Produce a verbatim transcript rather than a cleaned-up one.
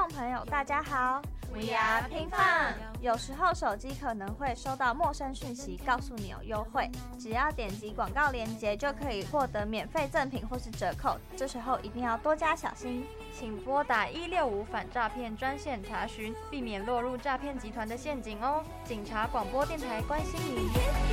众朋友，大家好 ，We are 拼放。 有时候手机可能会收到陌生讯息，告诉你有优惠，只要点击广告链接就可以获得免费赠品或是折扣，这时候一定要多加小心， 请拨打一六五反诈骗专线查询，避免落入诈骗集团的陷阱哦。警察广播电台关心你。